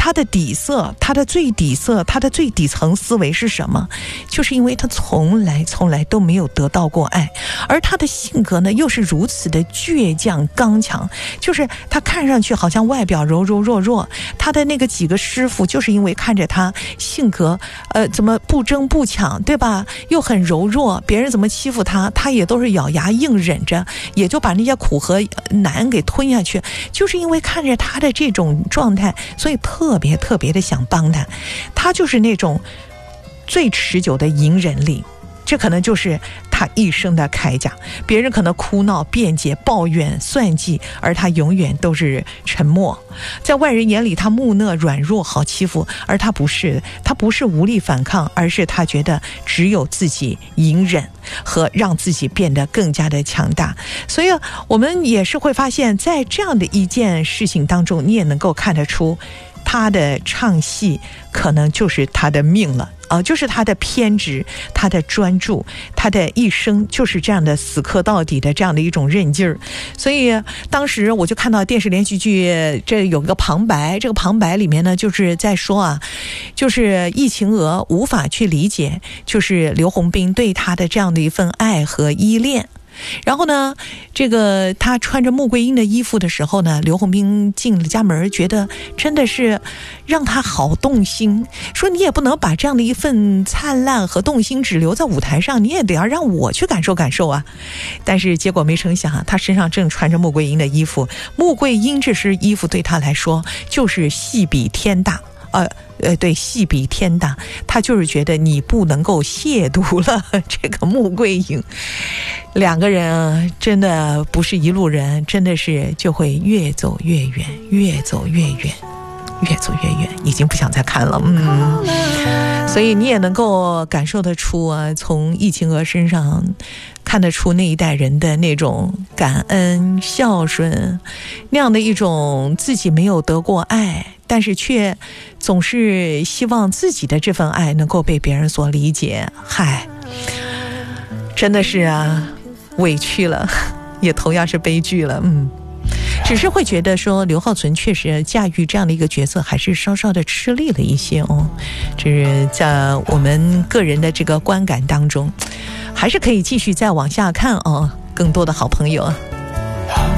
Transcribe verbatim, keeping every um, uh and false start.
他的底色，他的最底色，他的最底层思维是什么？就是因为他从来从来都没有得到过爱，而他的性格呢又是如此的倔强刚强，就是他看上去好像外表柔柔弱弱，他的那个几个师傅就是因为看着他性格呃怎么不争不抢，对吧？又很柔弱，别人怎么欺负他，他也都是咬牙硬忍着，也就把那些苦和难给吞下去。就是因为看着他的这种状态，所以特别特别的想帮他。他就是那种最持久的隐忍力，这可能就是他一生的铠甲。别人可能哭闹、辩解、抱怨、算计，而他永远都是沉默。在外人眼里，他木讷、软弱、好欺负，而他不是，他不是无力反抗，而是他觉得只有自己隐忍和让自己变得更加的强大。所以我们也是会发现，在这样的一件事情当中，你也能够看得出他的唱戏可能就是他的命了啊、呃，就是他的偏执，他的专注，他的一生就是这样的死磕到底的这样的一种韧劲儿。所以当时我就看到电视连续剧这有一个旁白，这个旁白里面呢就是在说啊，就是易晴娥无法去理解就是刘洪斌对他的这样的一份爱和依恋。然后呢，这个他穿着穆桂英的衣服的时候呢，刘洪斌进了家门，觉得真的是让他好动心，说你也不能把这样的一份灿烂和动心只留在舞台上，你也得要让我去感受感受啊。但是结果没成想，他身上正穿着穆桂英的衣服，穆桂英这身衣服对他来说就是戏比天大。呃呃，对，戏比天大，他就是觉得你不能够亵渎了这个穆桂英。两个人真的不是一路人，真的是就会越走越远，越走越远，越走越远，已经不想再看了。嗯，所以你也能够感受得出啊，从易晴娥身上看得出那一代人的那种感恩、孝顺，那样的一种自己没有得过爱，但是却总是希望自己的这份爱能够被别人所理解。嗨，真的是啊，委屈了，也同样是悲剧了。嗯，只是会觉得说刘浩存确实驾驭这样的一个角色还是稍稍的吃力了一些哦，这是在我们个人的这个观感当中，还是可以继续再往下看哦，更多的好朋友啊。